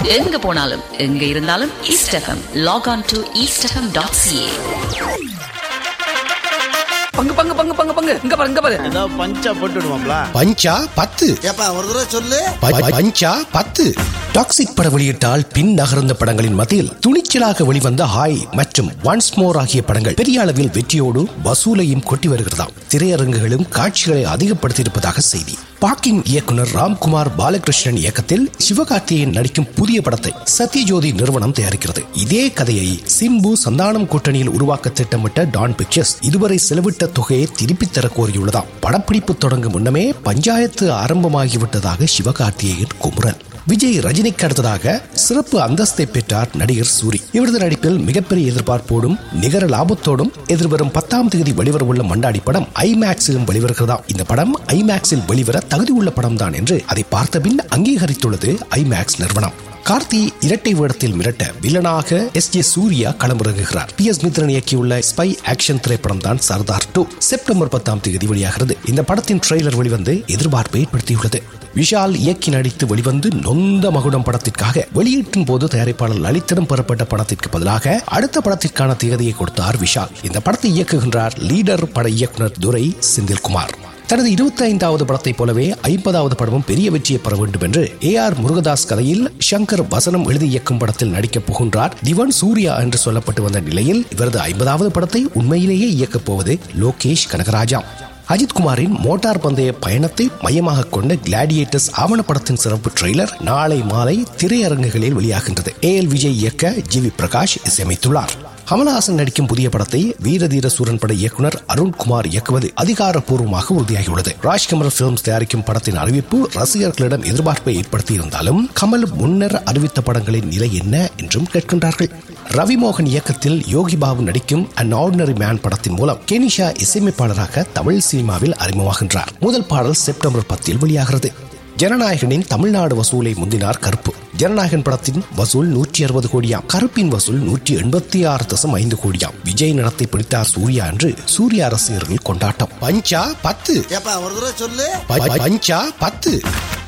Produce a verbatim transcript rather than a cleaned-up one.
எங்க போனாலும் எங்க இருந்தாலும் east FM. Lock on to east FM dot CA. பங்கு பங்கு பங்கு பங்கு பங்கு இங்க பாரு இங்க பாரு. ஏதோ பஞ்சா போட்டுடுவாங்களா? பஞ்சா பத்து. ஏப்பா ஒரு தடவை சொல்லு. பஞ்சா பத்து. டாக்ஸிக் பட வெளியிட்டால் பின் நகர்ந்த படங்களின் மத்தியில் துணிச்சலாக வெளிவந்த ஹாய் மற்றும் ஒன்ஸ் மோர் ஆகிய படங்கள் பெரிய அளவில் வெற்றியோடு வசூலையும் கொட்டி வருகிறதாம். திரையரங்குகளும் காட்சிகளை அதிகப்படுத்தியிருப்பதாக செய்தி. பாக்கிங் இயக்குனர் ராம்குமார் பாலகிருஷ்ணன் இயக்கத்தில் சிவகார்த்திகேயன் நடிக்கும் புதிய படத்தை சத்யஜோதி நிறுவனம் தயாரிக்கிறது. இதே கதையை சிம்பு சந்தானம் கூட்டணியில் உருவாக்க திட்டமிட்ட டான் பிக்சர்ஸ் இதுவரை செலவிட்ட தொகையை திருப்பி தர கோரியுள்ளதாம். படப்பிடிப்பு தொடங்கும் முன்னமே பஞ்சாயத்து ஆரம்பமாகிவிட்டதாக சிவகார்த்திகேயன் குமுறல். விஜய் ரஜினிக்கு அடுத்ததாக சிறப்பு அந்தஸ்தை பெற்றார் நடிகர் சூரி. இவரது நடிப்பில் மிகப்பெரிய எதிர்பார்ப்போடும் நிகர லாபத்தோடும் எதிர்வரும் பத்தாம் தேதி வெளிவரவுள்ள மண்டாடி படம் ஐமேக்ஸிலும் வெளிவருகிறதாம். இந்த படம் ஐமேக்ஸில் வெளிவர தகுதி உள்ள படம் தான் என்று அதை பார்த்த பின் அங்கீகரித்துள்ளது ஐமேக்ஸ் நிறுவனம். கார்த்தி இரட்டை வேடத்தில் மிரட்ட வில்லனாக S J Surya களமிறங்குகிறார். B S Mithran இயக்கியுள்ள spy action திரைப்படம் தான் சர்தார் டூ செப்டம்பர் பத்தாம் தேதி வெளியாகிறது. இந்த படத்தின் ட்ரெய்லர் வெளிவந்து எதிர்பார்ப்பை ஏற்படுத்தியுள்ளது. விஷால் இயக்கி நடித்து வெளிவந்து நொந்த மகுடம் படத்திற்காக வெளியீட்டின் போது தயாரிப்பாளர் லலித்திடம் பெறப்பட்ட படத்திற்கு பதிலாக அடுத்த படத்திற்கான தேதியை கொடுத்தார் விஷால். இந்த படத்தை இயக்குகின்றார் லீடர் பட இயக்குனர் துரை செந்தில்குமார். தனது இருபத்தி ஐந்தாவது படத்தை போலவே ஐம்பதாவது படமும் பெரிய வெற்றியை பெற வேண்டும் என்று ஏ ஆர் முருகதாஸ் கதையில் சங்கர் வசனம் எழுதி இயக்கும் படத்தில் நடிக்கப் போகின்றார் திவான் சூர்யா என்று சொல்லப்பட்டு வந்த நிலையில் இவரது ஐம்பதாவது படத்தை உண்மையிலேயே இயக்கப் போவது லோகேஷ் கனகராஜா. அஜித் குமாரின் மோட்டார் பந்தய பயணத்தை மையமாக கொண்ட கிளாடியேட்டர்ஸ் ஆவணப்படத்தின் சிறப்பு ட்ரெய்லர் நாளை மாலை திரையரங்குகளில் வெளியாகின்றது. ஏ எல் விஜய் இயக்க ஜி வி பிரகாஷ் இசையமைத்துள்ளார். கமலஹாசன் நடிக்கும் புதிய படத்தை வீரதீர சூரன் பட இயக்குனர் அருண்குமார் இயக்குவது அதிகாரப்பூர்வமாக உறுதியாகியுள்ளது. ராஜ்கமல் பிலிம்ஸ் தயாரிக்கும் படத்தின் அறிவிப்பு ரசிகர்களிடம் எதிர்பார்ப்பை ஏற்படுத்தி இருந்தாலும் கமல் முன்னர் அறிவித்த படங்களின் நிலை என்ன என்றும் கேட்கின்றார்கள். ரவிமோகன் இயக்கத்தில் யோகி பாபு நடிக்கும் அன் ஆர்டினரி மேன் படத்தின் மூலம் கெனிஷா இசையமைப்பாளராக தமிழ் சினிமாவில் அறிமுகமாகின்றார். முதல் பாடல் செப்டம்பர் பத்தில் வெளியாகிறது. ஜனநாயகனின் தமிழ்நாடு வசூலை முந்தினார் கருப்பு. ஜனநாயகன் படத்தின் வசூல் நூற்றி அறுபது கோடியாம். கருப்பின் வசூல் நூற்றி எண்பத்தி ஆறு தசம் ஐந்து கோடியாம். விஜய் நடத்தை பிடித்தார் சூர்யா என்று சூர்யா ரசிகர்கள் கொண்டாட்டம். பஞ்சா பத்து. ஒரு தடவை சொல்லு. பஞ்சா பத்து.